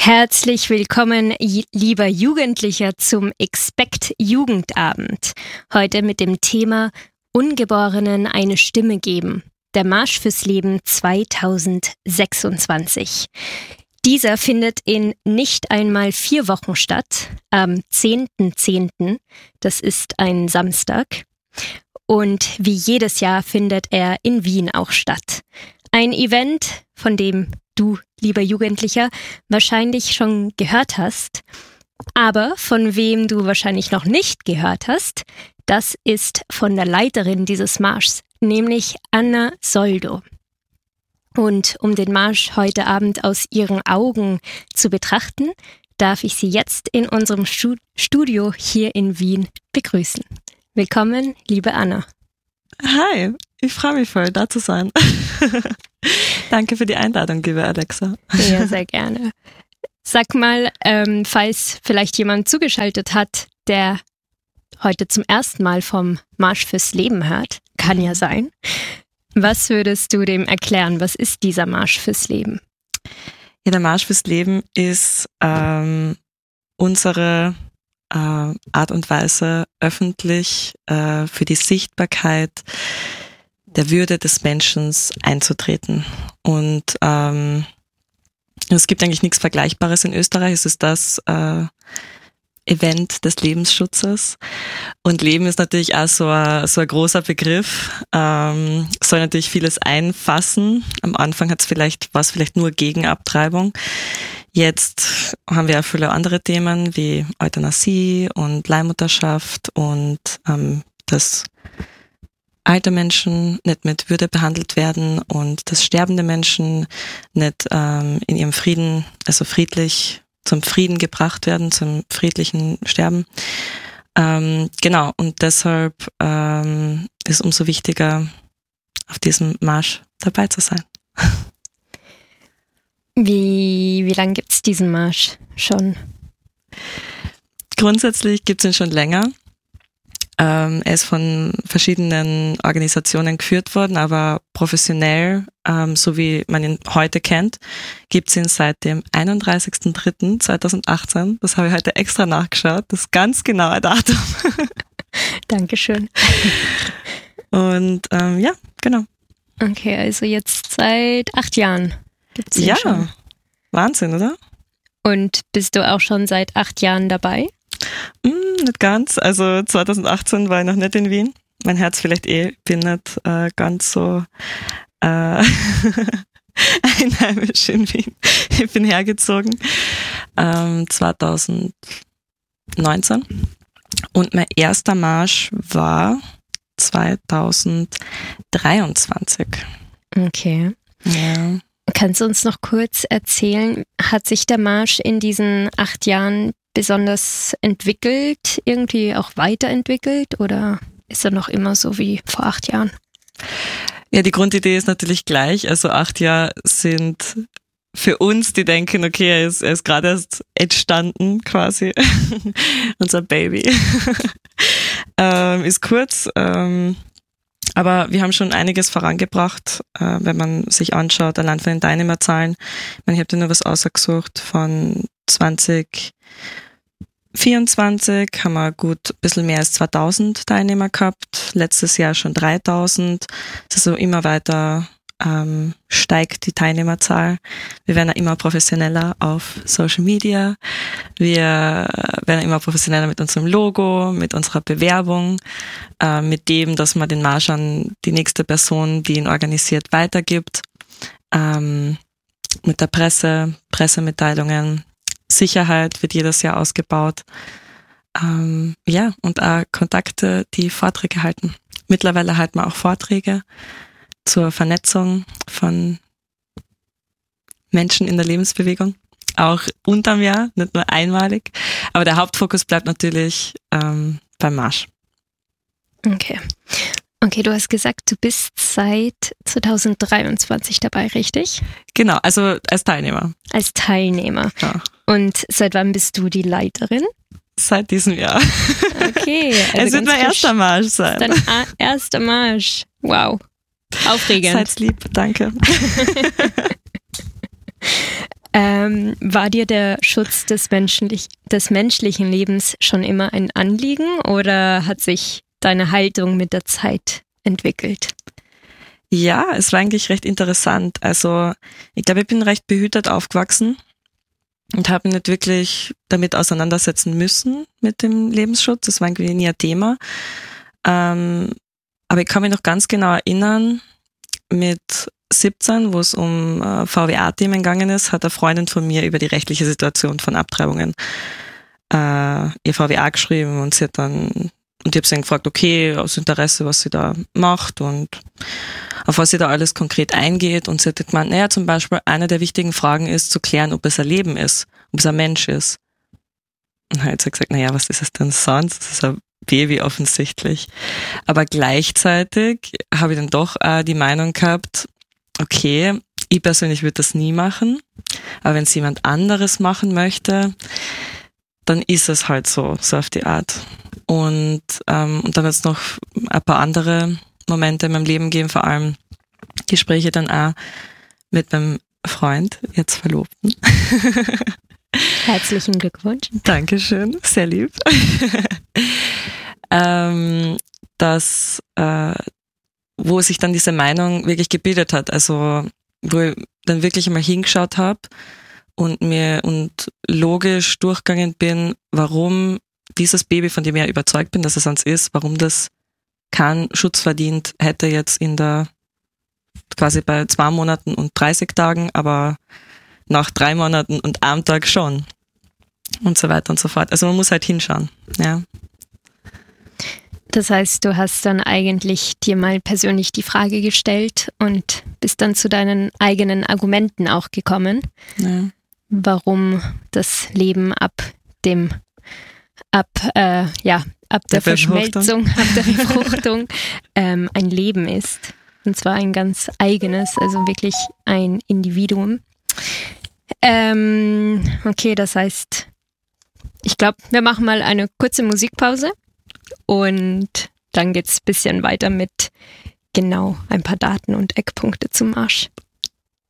Herzlich willkommen, lieber Jugendlicher, zum Expect Jugendabend. Heute mit dem Thema Ungeborenen eine Stimme geben. Der Marsch fürs Leben 2026. Dieser findet in nicht einmal 4 Wochen statt, am 10.10., das ist ein Samstag. Und wie jedes Jahr findet er in Wien auch statt. Ein Event, von dem du, lieber Jugendlicher, wahrscheinlich schon gehört hast, aber von wem du wahrscheinlich noch nicht gehört hast, das ist von der Leiterin dieses Marschs, nämlich Anna Soldo. Und um den Marsch heute Abend aus ihren Augen zu betrachten, darf ich sie jetzt in unserem Studio hier in Wien begrüßen. Willkommen, liebe Anna. Hi, ich freue mich voll, da zu sein. Danke für die Einladung, liebe Alexa. Ja, sehr gerne. Sag mal, falls vielleicht jemand zugeschaltet hat, der heute zum ersten Mal vom Marsch fürs Leben hört, kann ja sein. Was würdest du dem erklären? Was ist dieser Marsch fürs Leben? Ja, der Marsch fürs Leben ist unsere Art und Weise, öffentlich für die Sichtbarkeit der Würde des Menschen einzutreten. Und es gibt eigentlich nichts Vergleichbares in Österreich. Es ist das Event des Lebensschutzes. Und Leben ist natürlich auch so ein großer Begriff. Soll natürlich vieles einfassen. Am Anfang war es vielleicht nur Gegenabtreibung. Jetzt haben wir auch viele andere Themen wie Euthanasie und Leihmutterschaft und dass alte Menschen nicht mit Würde behandelt werden und dass sterbende Menschen nicht in ihrem Frieden, also friedlich zum Frieden gebracht werden, zum friedlichen Sterben. Genau, und deshalb ist umso wichtiger, auf diesem Marsch dabei zu sein. Wie lange gibt es diesen Marsch schon? Grundsätzlich gibt es ihn schon länger. Er ist von verschiedenen Organisationen geführt worden, aber professionell, so wie man ihn heute kennt, gibt es ihn seit dem 31.03.2018. Das habe ich heute extra nachgeschaut. Das ist ganz genaue Datum. Dankeschön. Und ja, genau. Okay, also jetzt seit 8 Jahren gibt's ihn schon. Wahnsinn, oder? Und bist du auch schon seit 8 Jahren dabei? Nicht ganz. Also 2018 war ich noch nicht in Wien. Mein Herz vielleicht bin nicht ganz so einheimisch in Wien. Ich bin hergezogen 2019 und mein erster Marsch war 2023. Okay. Ja. Kannst du uns noch kurz erzählen, hat sich der Marsch in diesen 8 Jahren besonders entwickelt, irgendwie auch weiterentwickelt oder ist er noch immer so wie vor 8 Jahren? Ja, die Grundidee ist natürlich gleich. Also 8 Jahre sind für uns, die denken, okay, er ist gerade erst entstanden quasi. Unser Baby. Ist kurz, aber wir haben schon einiges vorangebracht, wenn man sich anschaut, allein von den Teilnehmerzahlen. Ich habe dir nur was ausgesucht von 2024 haben wir gut ein bisschen mehr als 2000 Teilnehmer gehabt, letztes Jahr schon 3000. Also immer weiter steigt die Teilnehmerzahl. Wir werden immer professioneller auf Social Media. Wir werden immer professioneller mit unserem Logo, mit unserer Bewerbung, mit dem, dass man den Marsch an die nächste Person, die ihn organisiert, weitergibt. Mit der Pressemitteilungen. Sicherheit wird jedes Jahr ausgebaut. Ja, und auch Kontakte, die Vorträge halten. Mittlerweile halten wir auch Vorträge zur Vernetzung von Menschen in der Lebensbewegung. Auch unterm Jahr, nicht nur einmalig. Aber der Hauptfokus bleibt natürlich beim Marsch. Okay. Okay, du hast gesagt, du bist seit 2023 dabei, richtig? Genau, also als Teilnehmer. Als Teilnehmer. Ja. Und seit wann bist du die Leiterin? Seit diesem Jahr. Okay. Also es wird mein erster Marsch sein. Dein erster Marsch. Wow. Aufregend. Seid's lieb, danke. War dir der Schutz des menschlichen Lebens schon immer ein Anliegen oder hat sich deine Haltung mit der Zeit entwickelt? Ja, es war eigentlich recht interessant. Also ich glaube, ich bin recht behütet aufgewachsen und habe mich nicht wirklich damit auseinandersetzen müssen mit dem Lebensschutz. Das war irgendwie nie ein Thema. Aber ich kann mich noch ganz genau erinnern, mit 17, wo es um VWA-Themen gegangen ist, hat eine Freundin von mir über die rechtliche Situation von Abtreibungen ihr VWA geschrieben und sie hat dann, und ich habe sie dann gefragt, okay, aus Interesse, was sie da macht und auf was sie da alles konkret eingeht. Und sie hat gemeint, naja, zum Beispiel eine der wichtigen Fragen ist zu klären, ob es ein Leben ist, ob es ein Mensch ist. Und dann hat sie gesagt, naja, was ist es denn sonst? Das ist ein Baby offensichtlich. Aber gleichzeitig habe ich dann doch die Meinung gehabt, okay, ich persönlich würde das nie machen, aber wenn es jemand anderes machen möchte, dann ist es halt so auf die Art. Und dann hat es noch ein paar andere Momente in meinem Leben gegeben, vor allem Gespräche dann auch mit meinem Freund, jetzt Verlobten. Herzlichen Glückwunsch. Dankeschön, sehr lieb. Wo sich dann diese Meinung wirklich gebildet hat, also wo ich dann wirklich einmal hingeschaut habe und logisch durchgegangen bin, warum dieses Baby, von dem ich ja überzeugt bin, dass es eins ist, warum das keinen Schutz verdient hätte jetzt quasi bei 2 Monaten und 30 Tagen, aber nach 3 Monaten und einem Tag schon. Und so weiter und so fort. Also man muss halt hinschauen, ja. Das heißt, du hast dann eigentlich dir mal persönlich die Frage gestellt und bist dann zu deinen eigenen Argumenten auch gekommen, Ja. warum das Leben ab der Verschmelzung, ab der Befruchtung ein Leben ist. Und zwar ein ganz eigenes, also wirklich ein Individuum. Okay, das heißt, ich glaube, wir machen mal eine kurze Musikpause und dann geht's ein bisschen weiter mit genau ein paar Daten und Eckpunkte zum Marsch.